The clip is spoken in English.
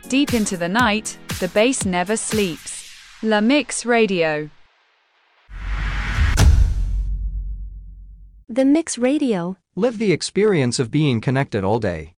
Deep into the night, the bass never sleeps. La Mix Radio. The Mix Radio. Live the experience of being connected all day.